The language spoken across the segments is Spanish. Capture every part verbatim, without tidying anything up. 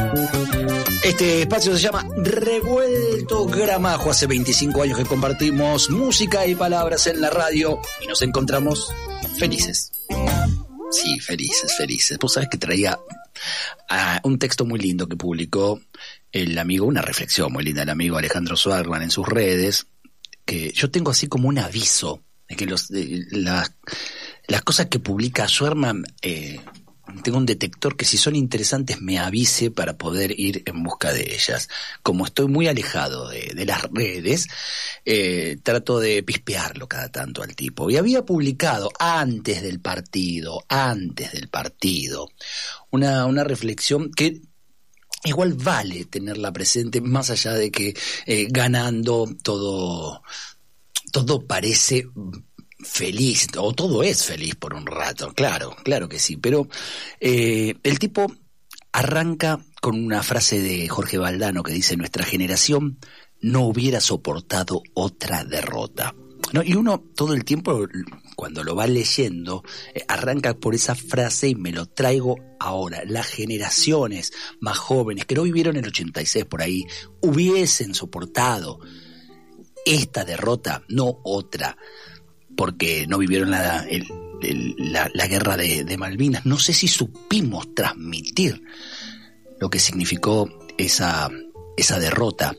Este espacio se llama Revuelto Gramajo. Hace veinticinco años que compartimos música y palabras en la radio y nos encontramos felices. Sí, felices, felices. Vos sabés que traía uh, un texto muy lindo que publicó el amigo, una reflexión muy linda del amigo Alejandro Suarman en sus redes, que yo tengo así como un aviso de que los, de, la, las cosas que publica Suarman... Eh, tengo un detector que si son interesantes me avise para poder ir en busca de ellas. Como estoy muy alejado de, de las redes, eh, trato de pispearlo cada tanto al tipo. Y había publicado antes del partido, antes del partido, una, una reflexión que igual vale tenerla presente, más allá de que eh, ganando todo, todo parece feliz, o todo es feliz por un rato, claro, claro que sí, pero eh, el tipo arranca con una frase de Jorge Valdano que dice: nuestra generación no hubiera soportado otra derrota, ¿no? Y uno todo el tiempo, cuando lo va leyendo, eh, arranca por esa frase y me lo traigo ahora. Las generaciones más jóvenes que no vivieron el ochenta y seis por ahí hubiesen soportado esta derrota, no otra, porque no vivieron la, el, el, la, la guerra de, de Malvinas. No sé si supimos transmitir lo que significó esa, esa derrota.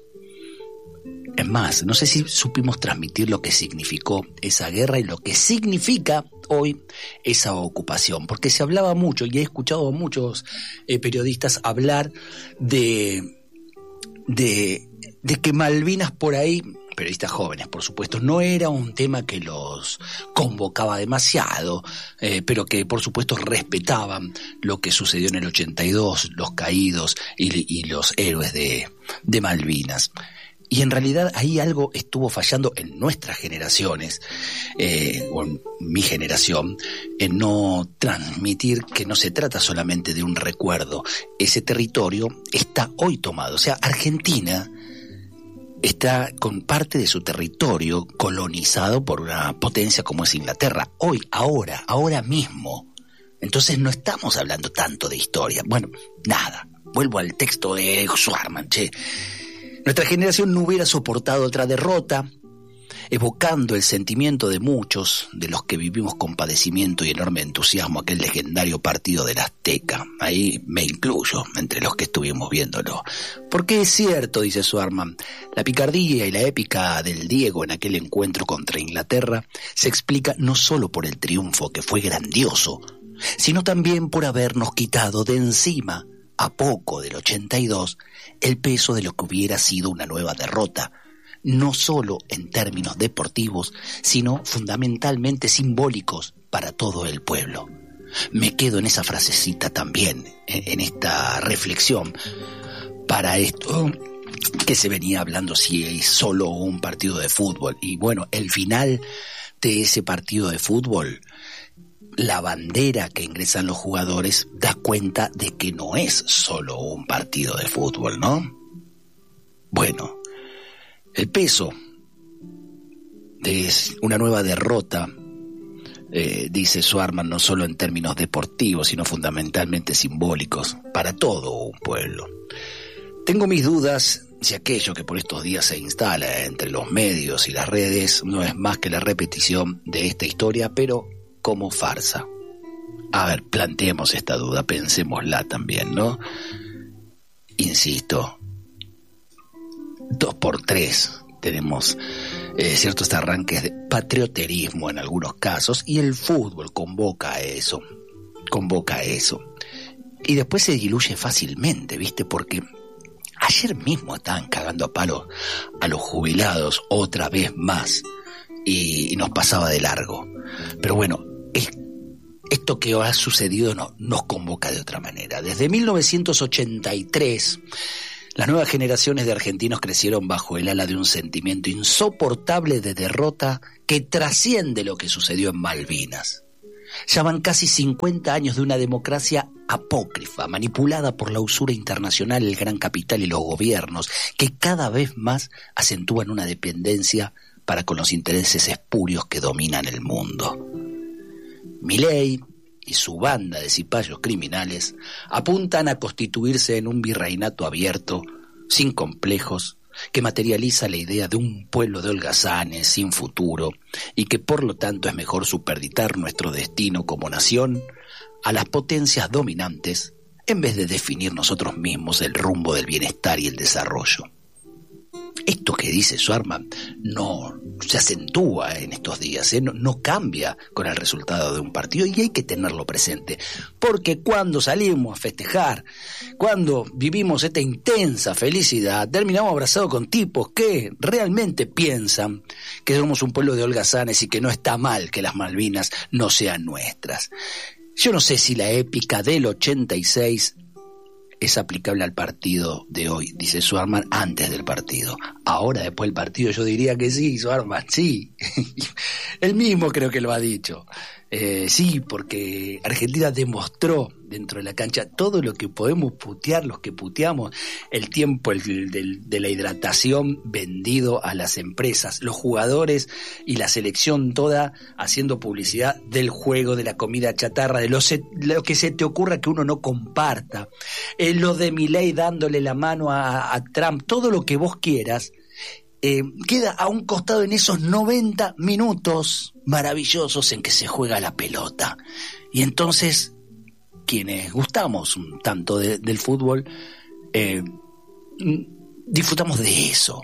Es más, no sé si supimos transmitir lo que significó esa guerra y lo que significa hoy esa ocupación. Porque se hablaba mucho, y he escuchado a muchos eh, periodistas hablar de, de, de que Malvinas por ahí... periodistas jóvenes, por supuesto, no era un tema que los convocaba demasiado, eh, pero que por supuesto respetaban lo que sucedió en el ochenta y dos, los caídos y, y los héroes de, de Malvinas. Y en realidad ahí algo estuvo fallando en nuestras generaciones, eh, o en mi generación, en no transmitir que no se trata solamente de un recuerdo. Ese territorio está hoy tomado. O sea, Argentina está con parte de su territorio colonizado por una potencia como es Inglaterra. Hoy, ahora, ahora mismo. Entonces no estamos hablando tanto de historia. Bueno, nada. Vuelvo al texto de Suarman, che. Nuestra generación no hubiera soportado otra derrota, evocando el sentimiento de muchos de los que vivimos con padecimiento y enorme entusiasmo aquel legendario partido del Azteca. Ahí me incluyo entre los que estuvimos viéndolo. Porque es cierto, dice Suarman, la picardía y la épica del Diego en aquel encuentro contra Inglaterra se explica no solo por el triunfo, que fue grandioso, sino también por habernos quitado de encima, a poco del ochenta y dos, el peso de lo que hubiera sido una nueva derrota, no solo en términos deportivos, sino fundamentalmente simbólicos para todo el pueblo. Me quedo en esa frasecita también, en esta reflexión, para esto que se venía hablando si es solo un partido de fútbol. Y bueno, el final de ese partido de fútbol, la bandera que ingresan los jugadores da cuenta de que no es solo un partido de fútbol, ¿no? Bueno, el peso de una nueva derrota, eh, dice Suarman, no solo en términos deportivos, sino fundamentalmente simbólicos para todo un pueblo. Tengo mis dudas si aquello que por estos días se instala entre los medios y las redes no es más que la repetición de esta historia, pero como farsa. A ver, planteemos esta duda, pensémosla también, ¿no? Insisto, dos por tres tenemos eh, ciertos arranques de patrioterismo en algunos casos, y el fútbol convoca a eso, convoca a eso. Y después se diluye fácilmente, ¿viste? Porque ayer mismo estaban cagando a palos a los jubilados otra vez más, y, y nos pasaba de largo. Pero bueno, es, esto que ha sucedido no, nos convoca de otra manera. Desde mil novecientos ochenta y tres, las nuevas generaciones de argentinos crecieron bajo el ala de un sentimiento insoportable de derrota que trasciende lo que sucedió en Malvinas. Ya van casi cincuenta años de una democracia apócrifa, manipulada por la usura internacional, el gran capital y los gobiernos, que cada vez más acentúan una dependencia para con los intereses espurios que dominan el mundo. Milei y su banda de cipayos criminales apuntan a constituirse en un virreinato abierto, sin complejos, que materializa la idea de un pueblo de holgazanes sin futuro y que por lo tanto es mejor superditar nuestro destino como nación a las potencias dominantes en vez de definir nosotros mismos el rumbo del bienestar y el desarrollo. Esto que dice Swartman no se acentúa en estos días, ¿eh? no, no cambia con el resultado de un partido y hay que tenerlo presente, porque cuando salimos a festejar, cuando vivimos esta intensa felicidad, terminamos abrazados con tipos que realmente piensan que somos un pueblo de holgazanes y que no está mal que las Malvinas no sean nuestras. Yo no sé si la épica del ochenta y seis es aplicable al partido de hoy, dice Swartman antes del partido. Ahora, después del partido, yo diría que sí, Swartman, sí. Él mismo creo que lo ha dicho. Eh, sí, porque Argentina demostró dentro de la cancha todo lo que podemos putear, los que puteamos, el tiempo el, el, de la hidratación vendido a las empresas, los jugadores y la selección toda haciendo publicidad del juego, de la comida chatarra, de lo, se, lo que se te ocurra que uno no comparta, eh, lo de Milei dándole la mano a, a Trump, todo lo que vos quieras. Eh, queda a un costado en esos noventa minutos maravillosos en que se juega la pelota. Y entonces, quienes gustamos un tanto de, del fútbol, eh, disfrutamos de eso.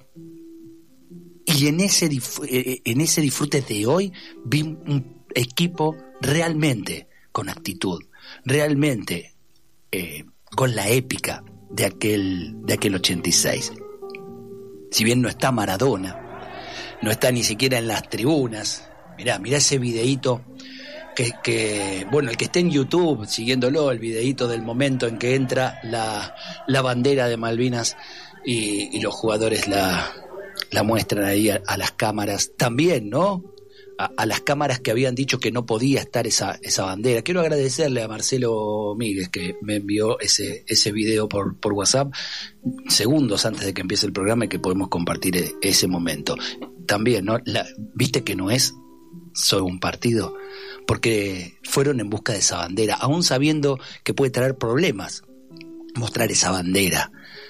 Y en ese, dif- en ese disfrute de hoy, vi un equipo realmente con actitud, realmente eh, con la épica de aquel, de aquel ochenta y seis. Si bien no está Maradona, no está ni siquiera en las tribunas, mirá, mirá ese videíto que, que, bueno, el que esté en YouTube siguiéndolo, el videíto del momento en que entra la, la bandera de Malvinas y, y los jugadores la, la muestran ahí a, a las cámaras también, ¿no? A, a las cámaras que habían dicho que no podía estar esa, esa bandera. Quiero agradecerle a Marcelo Míguez que me envió ese, ese video por, por WhatsApp segundos antes de que empiece el programa y que podemos compartir ese momento. También, ¿no? La, ¿viste que no es solo un partido? Porque fueron en busca de esa bandera, aún sabiendo que puede traer problemas mostrar esa bandera.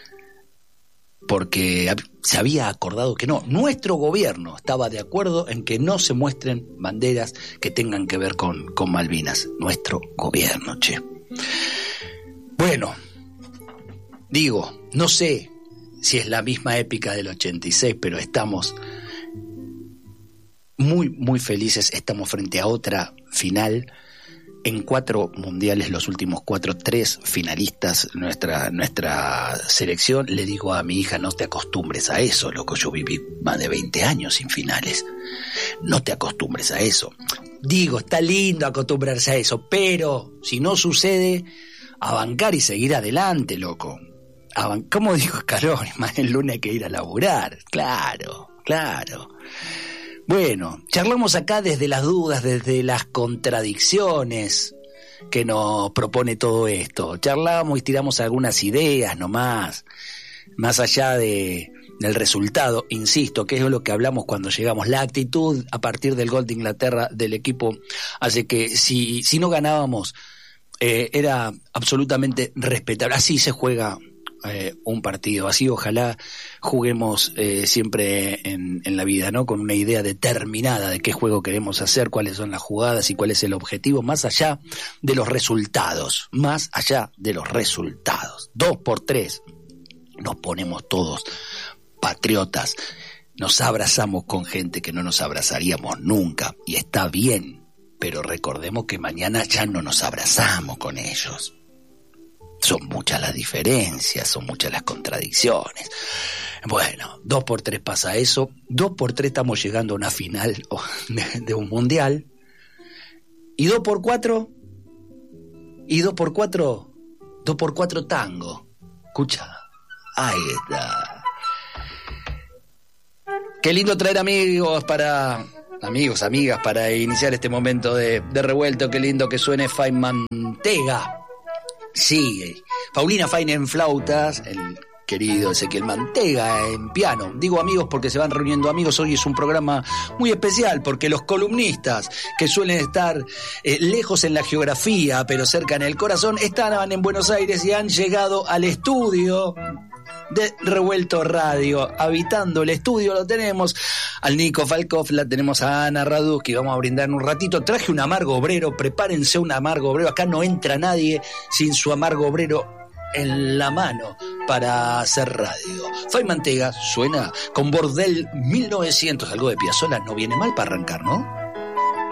Porque se había acordado que no, nuestro gobierno estaba de acuerdo en que no se muestren banderas que tengan que ver con, con Malvinas. Nuestro gobierno, che. Bueno, digo, no sé si es la misma épica del ochenta y seis, pero estamos muy, muy felices. Estamos frente a otra final. En cuatro mundiales, los últimos cuatro, tres finalistas, nuestra, nuestra selección. Le digo a mi hija, no te acostumbres a eso, loco, yo viví más de veinte años sin finales. No te acostumbres a eso. Digo, está lindo acostumbrarse a eso, pero si no sucede, a bancar y seguir adelante, loco. A ban- ¿Cómo dijo Scaloni? Más el lunes hay que ir a laburar. Claro, claro. Bueno, charlamos acá desde las dudas, desde las contradicciones que nos propone todo esto. Charlamos y tiramos algunas ideas nomás, más allá de, del resultado, insisto, que es lo que hablamos cuando llegamos. La actitud a partir del gol de Inglaterra del equipo hace que si, si no ganábamos eh, era absolutamente respetable. Así se juega Eh, un partido, así ojalá juguemos eh, siempre en, en la vida, ¿no? Con una idea determinada de qué juego queremos hacer, cuáles son las jugadas y cuál es el objetivo, más allá de los resultados, más allá de los resultados. Dos por tres, nos ponemos todos patriotas, nos abrazamos con gente que no nos abrazaríamos nunca, y está bien, pero recordemos que mañana ya no nos abrazamos con ellos. Son muchas las diferencias, son muchas las contradicciones. Bueno, dos por tres pasa eso. Dos por tres estamos llegando a una final de, de un mundial. Y dos por cuatro, y dos por cuatro, dos por cuatro tango. Escucha, ahí está. Qué lindo traer amigos para... Amigos, amigas, para iniciar este momento de, de revuelto. Qué lindo que suene Fain Mantega. Sí, Paulina Fain en flautas, el querido Ezequiel Mantega en piano. Digo amigos porque se van reuniendo amigos. Hoy es un programa muy especial porque los columnistas que suelen estar eh, lejos en la geografía pero cerca en el corazón estaban en Buenos Aires y han llegado al estudio de Revuelto Radio. Habitando el estudio lo tenemos al Nico Falkov, la tenemos a Ana Radusky, vamos a brindar en un ratito. Traje un amargo obrero, prepárense un amargo obrero, acá no entra nadie sin su amargo obrero en la mano para hacer radio. Fay Mantega suena con Bordel mil novecientos, algo de Piazzolla, no viene mal para arrancar, ¿no?